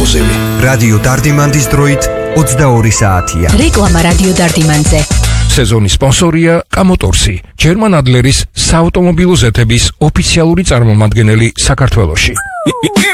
ექსკლუზივი. რადიო დარდიმანდის დროით 22 საათია. რეკლამა რადიო დარდიმანზე. სეზონის სპონსორია კამოტორსი, ჯერმან ადლერის საავტომობილო ზეთების ოფიციალური წარმომადგენელი საქართველოში.